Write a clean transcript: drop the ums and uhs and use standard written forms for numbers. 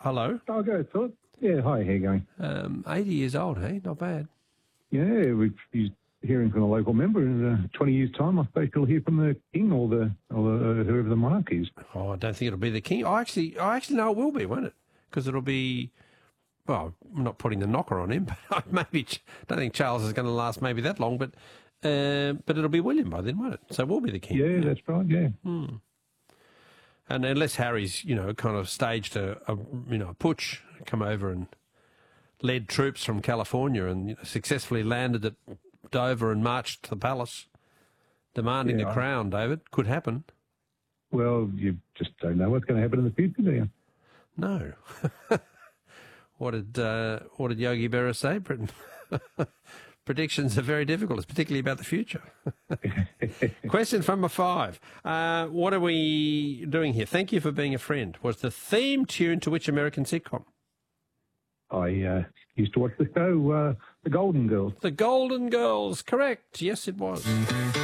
Hello. I'll go, Philip. Yeah, hi, how you going? 80 years old, hey? Not bad. Yeah, we're hearing from a local member in 20 years' time. I suppose you'll hear from the king or whoever the monarch is. Oh, I don't think it'll be the king. I actually know it will be, won't it? Because it'll be, well, I'm not putting the knocker on him, but maybe, don't think Charles is going to last maybe that long, but it'll be William by then, won't it? So it will be the king. Yeah, that's right, yeah. And unless Harry's, kind of staged a putsch, come over and led troops from California and successfully landed at Dover and marched to the palace, demanding the crown, David. Could happen. Well, you just don't know what's going to happen in the future, do you? No. What did Yogi Berra say, Britain? Predictions are very difficult, particularly about the future. Question from a 5. What are we doing here? Thank you for being a friend. Was the theme tune to which American sitcom? I used to watch the show, The Golden Girls. The Golden Girls, correct. Yes, it was.